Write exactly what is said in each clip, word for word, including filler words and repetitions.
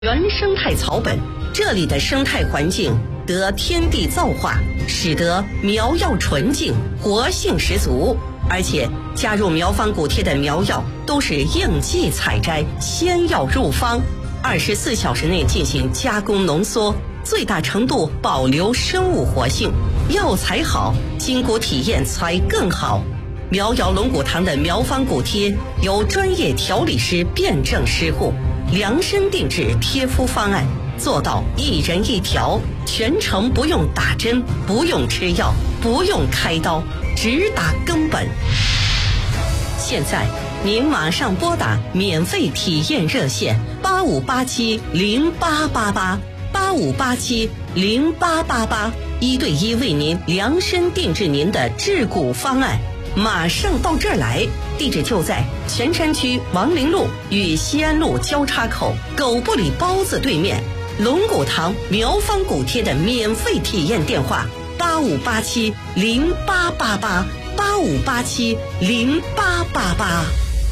原生态草本，这里的生态环境得天地造化，使得苗药纯净，活性十足。而且加入苗方谷贴的苗药都是应季采摘，鲜药入方，二十四小时内进行加工浓缩，最大程度保留生物活性。药材好，筋骨体验才更好。苗瑶龙骨堂的苗方谷贴由专业调理师辩证施护，量身定制贴敷方案，做到一人一条，全程不用打针，不用吃药，不用开刀，直达根本。现在您马上拨打免费体验热线八五八七零八八八八五八七零八八八，一对一为您量身定制您的治骨方案。马上到这儿来，地址就在泉山区王陵路与西安路交叉口狗不理包子对面。龙骨堂苗方骨贴的免费体验电话八五八七零八八八八五八七零八八八。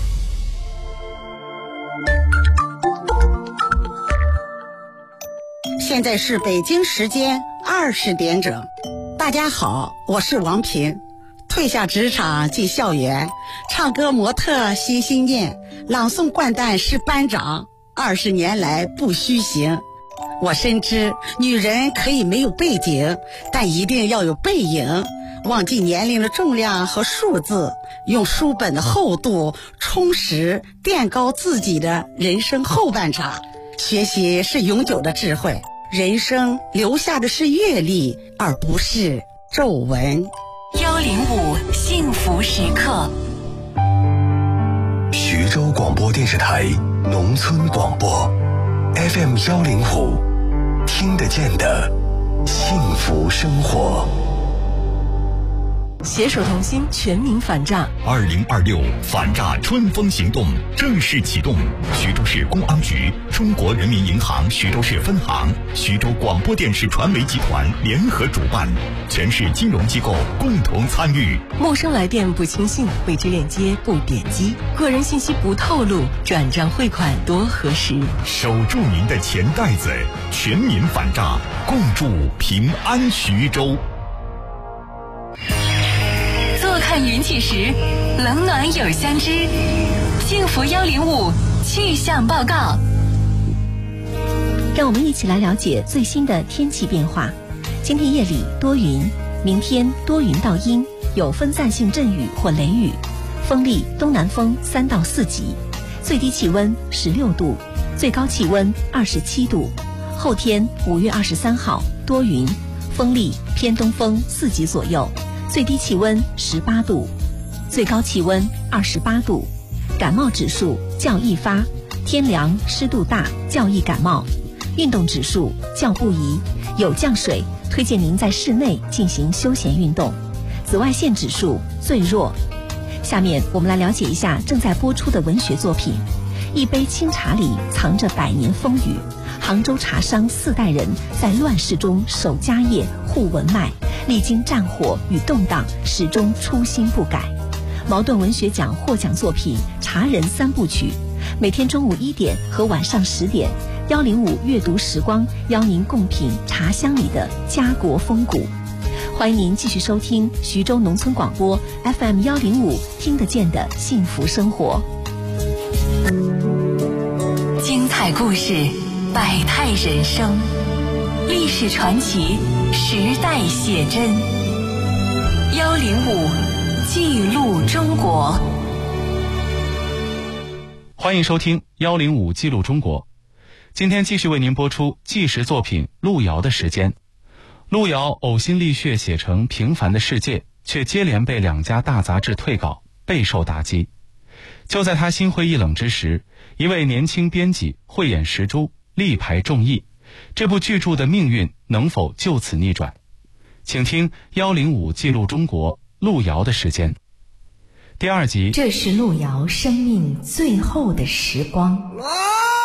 现在是北京时间二十点整。大家好，我是王平。退下职场进校园，唱歌模特心心念，朗诵掼蛋是班长，二十年来不虚行。我深知女人可以没有背景，但一定要有背影。忘记年龄的重量和数字，用书本的厚度充实垫高自己的人生后半场。学习是永久的智慧，人生留下的是阅历，而不是皱纹。 幺零五幸福时刻， 徐州广播电视台农村广播 F M 幺零五，听得见的幸福生活。 携手同心，全民反诈。 二零二六反诈春风行动正式启动，徐州市公安局、中国人民银行徐州市分行、徐州广播电视传媒集团联合主办，全市金融机构共同参与。 陌生来电不轻信，未知链接不点击，个人信息不透露，转账汇款多核实。 守住您的钱袋子，全民反诈，共筑平安徐州。 看云起时，冷暖有相知。幸福幺零五气象报告， 让我们一起来了解最新的天气变化。今天夜里多云，明天多云到阴，有分散性阵雨或雷雨，风力东南风三到四级，最低气温十六度，最高气温二十七度。后天五月二十三号多云，风力偏东风四级左右。最低气温十八度，最高气温二十八度，感冒指数较易发，天凉湿度大较易感冒，运动指数较不宜，有降水，推荐您在室内进行休闲运动，紫外线指数最弱。下面我们来了解一下正在播出的文学作品。一杯清茶里藏着百年风雨，杭州茶商四代人在乱世中守家业护文脉，历经战火与动荡，始终初心不改。茅盾文学奖获奖作品《茶人三部曲》，每天中午一点和晚上十点，幺零五阅读时光邀您共品茶香里的家国风骨。欢迎您继续收听徐州农村广播 F M 幺零五，听得见的幸福生活。 精彩故事，百态人生，历史传奇，时代写真。幺零五记录中国。 欢迎收听幺零五记录中国。今天继续为您播出纪实作品《路遥的时间》。路遥呕心沥血写成《平凡的世界》，却接连被两家大杂志退稿，备受打击。就在他心灰意冷之时，一位年轻编辑慧眼识珠，力排众议，这部巨著的命运能否就此逆转？请听幺零五记录中国路遥的时间第二集。 这是路遥生命最后的时光。